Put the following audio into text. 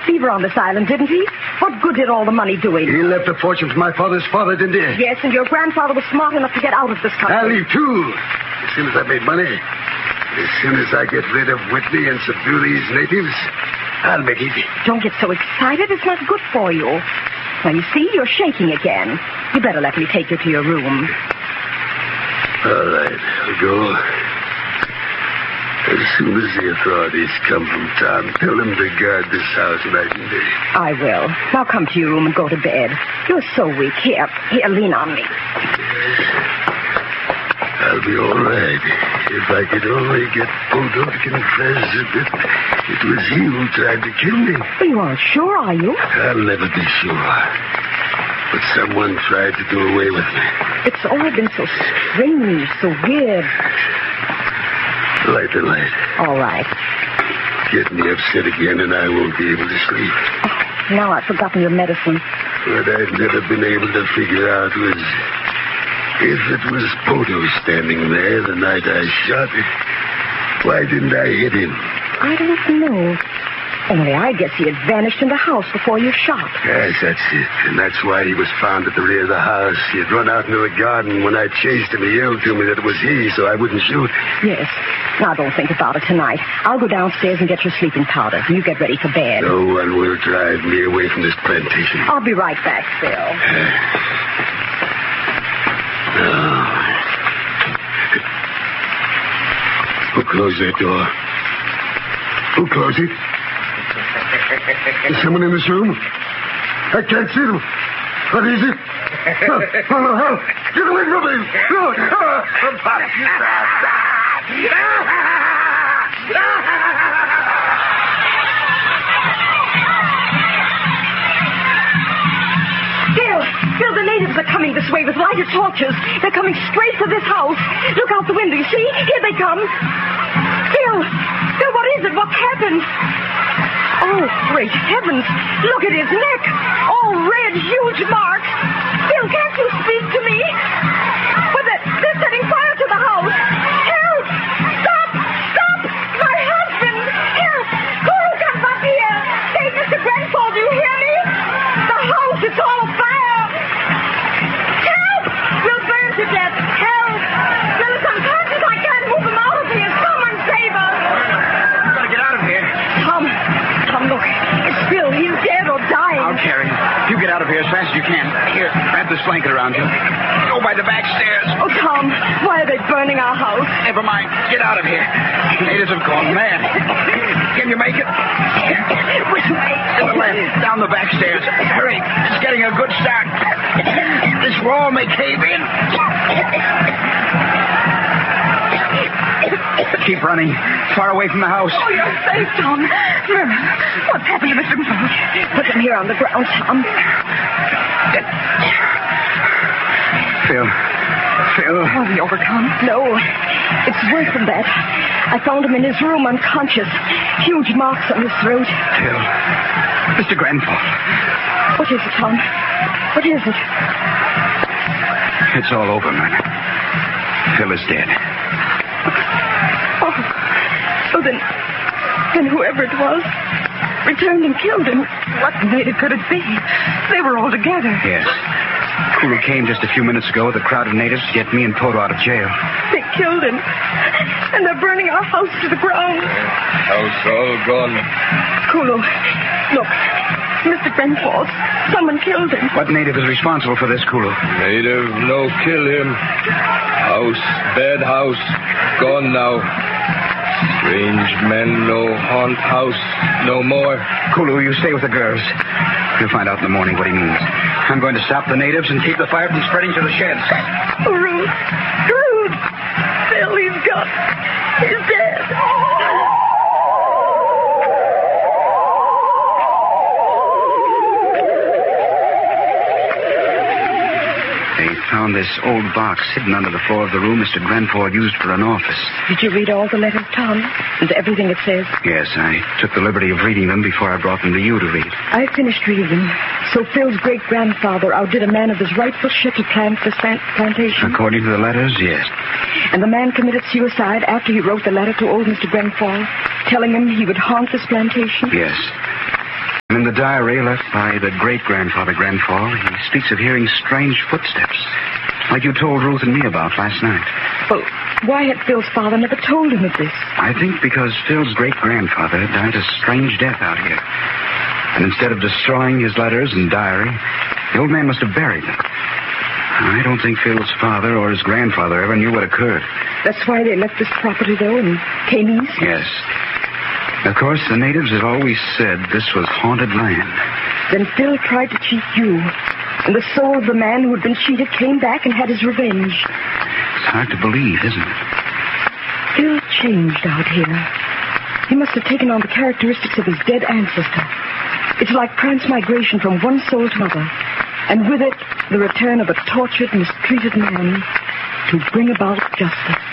fever on this island, didn't he? What good did all the money do him? He left a fortune for my father's father, didn't he? Yes, and your grandfather was smart enough to get out of this country. I'll leave, too. As soon as I made money, as soon as I get rid of Whitney and subdue these natives, I'll make easy. Don't get so excited. It's not good for you. Now, you see, you're shaking again. You better let me take you to your room. All right, I'll go. As soon as the authorities come from town, tell them to guard this house night and day. I will. Now come to your room and go to bed. You're so weak. Here, lean on me. I'll be all right. If I could only get Bodo to confess that it was he who tried to kill me. Well, you aren't sure, are you? I'll never be sure. But someone tried to do away with me. It's all been so strange, so weird. Light the light. All right. Get me upset again and I won't be able to sleep. Oh, now I've forgotten your medicine. What I've never been able to figure out was if it was Bodo standing there the night I shot him, why didn't I hit him? I don't know. Only I guess he had vanished in the house before you shot. Yes, that's it. And that's why he was found at the rear of the house. He had run out into the garden. When I chased him, he yelled to me that it was he, so I wouldn't shoot. Yes. Now, don't think about it tonight. I'll go downstairs and get your sleeping powder. You get ready for bed. No one will drive me away from this plantation. I'll be right back, Phil. Who closed that door? Who closed it? Is someone in this room? I can't see them. What is it? Help! Get away from me! No! Phil, the natives are coming this way with lighted torches. They're coming straight for this house. Look out the window, you see? Here they come. Phil, what is it? What's happened? Oh, great heavens. Look at his neck. All red, huge marks. Phil, can't you speak to me? But they're setting fire to the house. Help! Stop! My husband! Help! Guru, come back here. Hey, Mr. Grenfell, do you hear me? The house, it's all afire. Help! We'll burn to death. Help! Phil, sometimes I can't move him out of here. Someone save us. We've got to get out of here. Tom, look. It's Phil. He's dead or dying. I'll carry him. You get out of here as fast as you can. Here, wrap this blanket around you. Go by the back stairs. Oh, Tom, why are they burning our house? Never mind. Get out of here. The natives have gone mad. Can you make it? Which way? To the left. Down the back stairs. Hurry. It's getting a good start. This wall may cave in. Keep running. Far away from the house. Oh, you're safe, Tom. What's happened to Mr. Grenfell? Put him here on the ground, Tom. Phil. Was he overcome? No. It's worse than that. I found him in his room unconscious. Huge marks on his throat. Phil. Mr. Grenfell. What is it, Tom? What is it? It's all over, man. Phil is dead. Oh, then whoever it was returned and killed him. What native could it be? They were all together. Yes. Kulu came just a few minutes ago with a crowd of natives to get me and Toto out of jail. They killed him. And they're burning our house to the ground. House all gone. Kulu, look. Mr. Grenfell. Someone killed him. What native is responsible for this, Kulu? Native, no kill him. House, bad house, gone now. Strange men, no haunt house, no more. Kulu, you stay with the girls. We'll find out in the morning what he means. I'm going to stop the natives and keep the fire from spreading to the sheds. Ruth. Phil, he's gone. He's dead. Found this old box hidden under the floor of the room Mr. Grenfell used for an office. Did you read all the letters, Tom? And everything it says? Yes, I took the liberty of reading them before I brought them to you to read. I finished reading them. So Phil's great-grandfather outdid a man of his rightful share to plant this plantation? According to the letters, yes. And the man committed suicide after he wrote the letter to old Mr. Grenfell, telling him he would haunt this plantation? Yes. And the diary left by the great-grandfather Grenfall, he speaks of hearing strange footsteps, like you told Ruth and me about last night. Well, why had Phil's father never told him of this? I think because Phil's great-grandfather died a strange death out here. And instead of destroying his letters and diary, the old man must have buried them. I don't think Phil's father or his grandfather ever knew what occurred. That's why they left this property, though, and came east? Yes. Of course, the natives have always said this was haunted land. Then Phil tried to cheat you. And the soul of the man who had been cheated came back and had his revenge. It's hard to believe, isn't it? Phil changed out here. He must have taken on the characteristics of his dead ancestor. It's like transmigration from one soul to another. And with it, the return of a tortured, mistreated man to bring about justice.